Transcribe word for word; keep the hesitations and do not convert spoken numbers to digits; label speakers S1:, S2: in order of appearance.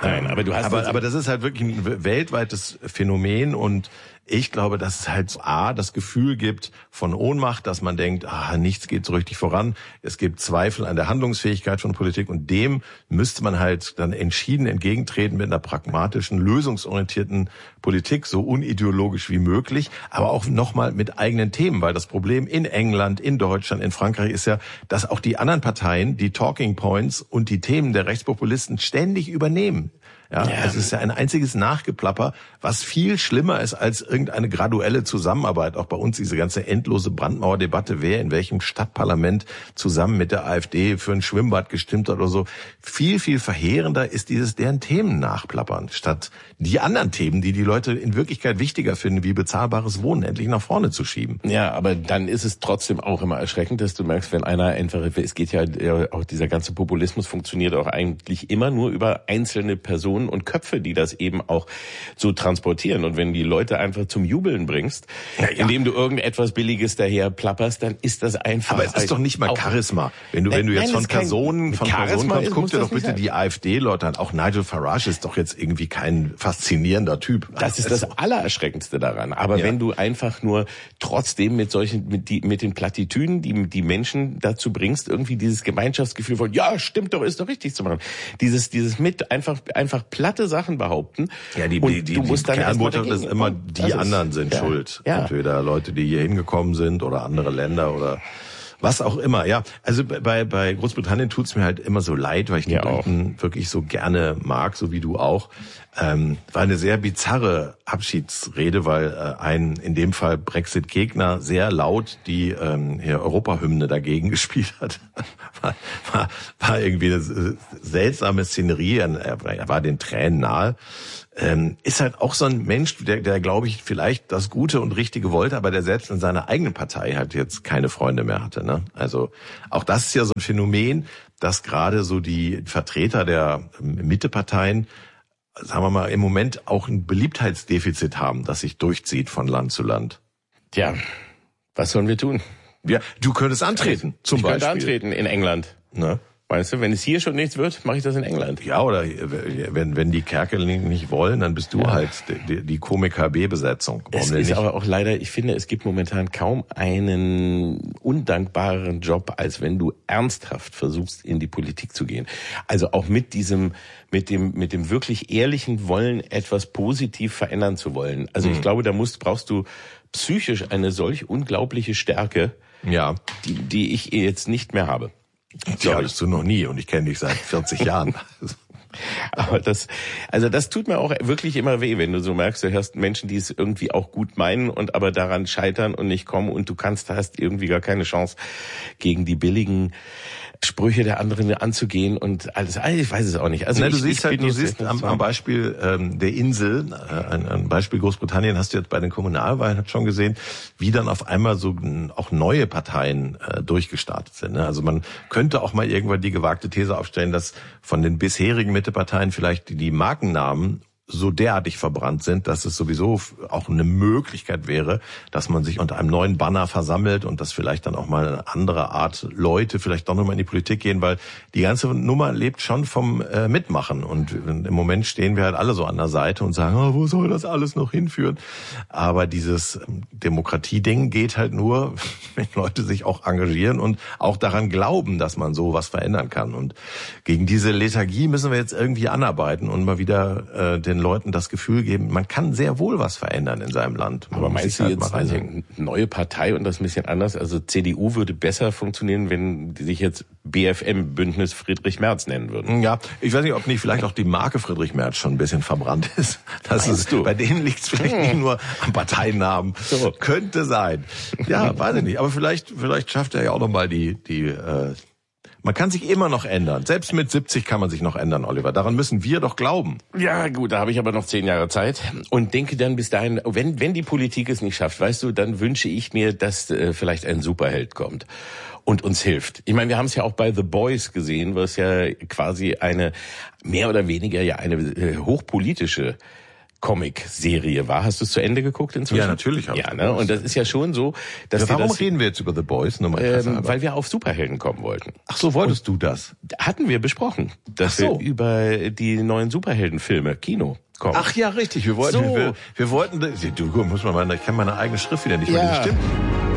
S1: Nein, aber du hast
S2: aber, aber das ist halt wirklich ein weltweites Phänomen und ich glaube, dass es halt A, das Gefühl gibt von Ohnmacht, dass man denkt, ah, nichts geht so richtig voran. Es gibt Zweifel an der Handlungsfähigkeit von Politik und dem müsste man halt dann entschieden entgegentreten mit einer pragmatischen, lösungsorientierten Politik, so unideologisch wie möglich, aber auch nochmal mit eigenen Themen, weil das Problem in England, in Deutschland, in Frankreich ist ja, dass auch die anderen Parteien die Talking Points und die Themen der Rechtspopulisten ständig übernehmen. Ja, ja, es ist ja ein einziges Nachgeplapper, was viel schlimmer ist als irgendeine graduelle Zusammenarbeit. Auch bei uns diese ganze endlose Brandmauerdebatte, wer in welchem Stadtparlament zusammen mit der AfD für ein Schwimmbad gestimmt hat oder so. Viel, viel verheerender ist dieses deren Themen nachplappern, statt die anderen Themen, die die Leute in Wirklichkeit wichtiger finden, wie bezahlbares Wohnen, endlich nach vorne zu schieben.
S1: Ja, aber dann ist es trotzdem auch immer erschreckend, dass du merkst, wenn einer einfach, es geht ja auch, dieser ganze Populismus funktioniert auch eigentlich immer nur über einzelne Personen und Köpfe, die das eben auch so transportieren. Und wenn die Leute einfach zum Jubeln bringst, ja, ja. indem du irgendetwas Billiges daher plapperst, dann ist das einfach...
S2: Aber es ist doch nicht mal Charisma. Wenn du, wenn du jetzt nein, von Personen, von Personen kommst, guck dir doch bitte die AfD-Leute an. Auch Nigel Farage ist doch jetzt irgendwie kein faszinierender Typ.
S1: Das ist das Allererschreckendste daran. Aber ja. wenn du einfach nur trotzdem mit solchen, mit, die, mit den Plattitüden, die, die Menschen dazu bringst, irgendwie dieses Gemeinschaftsgefühl von, ja, stimmt doch, ist doch richtig zu machen. Dieses, dieses mit einfach, einfach platte Sachen behaupten.
S2: Ja, die, die, die,
S1: du musst
S2: die Kernbotschaft ist immer, die
S1: ist,
S2: anderen sind
S1: ja,
S2: schuld.
S1: Ja.
S2: Entweder Leute, die hier hingekommen sind oder andere Länder oder was auch immer. Ja, also bei bei Großbritannien tut's mir halt immer so leid, weil ich die
S1: ja,
S2: Briten wirklich so gerne mag, so wie du auch. Ähm, war eine sehr bizarre Abschiedsrede, weil äh, ein in dem Fall Brexit-Gegner sehr laut die ähm, hier Europahymne dagegen gespielt hat. war, war, war irgendwie eine seltsame Szenerie. Er war den Tränen nahe. Ähm, ist halt auch so ein Mensch, der, der glaube ich, vielleicht das Gute und Richtige wollte, aber der selbst in seiner eigenen Partei halt jetzt keine Freunde mehr hatte. Ne? Also auch das ist ja so ein Phänomen, dass gerade so die Vertreter der Mitteparteien, sagen wir mal, im Moment auch ein Beliebtheitsdefizit haben, das sich durchzieht von Land zu Land.
S1: Tja, was sollen wir tun?
S2: Ja, du könntest antreten,
S1: ich,
S2: zum
S1: ich
S2: Beispiel.
S1: Ich könnte antreten in England.
S2: Ne?
S1: Weißt du, wenn es hier schon nichts wird, mache ich das in England.
S2: Ja, oder wenn wenn die Kerkeling nicht wollen, dann bist du ja. halt die, die Komiker B-Besetzung.
S1: Es ist nicht? aber auch leider, ich finde, es gibt momentan kaum einen undankbareren Job, als wenn du ernsthaft versuchst, in die Politik zu gehen. Also auch mit diesem, mit dem, mit dem wirklich ehrlichen Wollen, etwas positiv verändern zu wollen. Also mhm. ich glaube, da musst, brauchst du psychisch eine solch unglaubliche Stärke,
S2: ja,
S1: die, die ich jetzt nicht mehr habe.
S2: Die hattest du noch nie und ich kenne dich seit vierzig Jahren.
S1: Aber das, also das tut mir auch wirklich immer weh, wenn du so merkst, du hörst Menschen, die es irgendwie auch gut meinen und aber daran scheitern und nicht kommen und du kannst, hast irgendwie gar keine Chance gegen die billigen Sprüche der anderen anzugehen und alles. Ich weiß es auch nicht. Also
S2: Na,
S1: ich,
S2: du siehst
S1: ich
S2: halt, du siehst am, am Beispiel ähm, der Insel, äh, ein, ein Beispiel Großbritannien, hast du jetzt bei den Kommunalwahlen schon gesehen, wie dann auf einmal so auch neue Parteien äh, durchgestartet sind. Ne? Also man könnte auch mal irgendwann die gewagte These aufstellen, dass von den bisherigen Mitteparteien vielleicht die, die Markennamen so derartig verbrannt sind, dass es sowieso auch eine Möglichkeit wäre, dass man sich unter einem neuen Banner versammelt und dass vielleicht dann auch mal eine andere Art Leute vielleicht doch nochmal in die Politik gehen, weil die ganze Nummer lebt schon vom äh, Mitmachen und im Moment stehen wir halt alle so an der Seite und sagen, oh, wo soll das alles noch hinführen? Aber dieses Demokratie-Ding geht halt nur, wenn Leute sich auch engagieren und auch daran glauben, dass man so was verändern kann. Und gegen diese Lethargie müssen wir jetzt irgendwie anarbeiten und mal wieder äh, den Leuten das Gefühl geben, man kann sehr wohl was verändern in seinem Land. Man
S1: Aber meinst du halt jetzt also eine neue Partei und das ein bisschen anders? Also C D U würde besser funktionieren, wenn die sich jetzt B F M, Bündnis Friedrich Merz, nennen würden.
S2: Ja, ich weiß nicht, ob nicht vielleicht auch die Marke Friedrich Merz schon ein bisschen verbrannt ist. Das ist du? Bei denen liegt es vielleicht nicht nur am Parteinamen. So. Könnte sein. Ja, weiß ich nicht. Aber vielleicht, vielleicht schafft er ja auch noch mal die, die, äh, man kann sich immer noch ändern. Selbst mit siebzig kann man sich noch ändern, Oliver. Daran müssen wir doch glauben.
S1: Ja, gut, da habe ich aber noch zehn Jahre Zeit und denke dann bis dahin, wenn wenn die Politik es nicht schafft, weißt du, dann wünsche ich mir, dass äh, vielleicht ein Superheld kommt und uns hilft. Ich meine, wir haben es ja auch bei The Boys gesehen, was ja quasi eine mehr oder weniger ja eine äh, hochpolitische Comic-Serie war. Hast du es zu Ende geguckt inzwischen?
S2: Ja, natürlich.
S1: Ja, ne? Und das ist ja schon so, dass
S2: ja, warum
S1: das,
S2: reden wir jetzt über The Boys? Nur mal
S1: ähm, weil wir auf Superhelden kommen wollten.
S2: Ach so, wolltest Und du das?
S1: Hatten wir besprochen, dass
S2: so.
S1: wir über die neuen Superheldenfilme, Kino, kommen.
S2: Ach ja, richtig. Wir wollten,
S1: so.
S2: wir, wir wollten, du, muss mal meine, ich kann meine eigene Schrift wieder nicht,
S1: ja.
S2: weil die stimmt.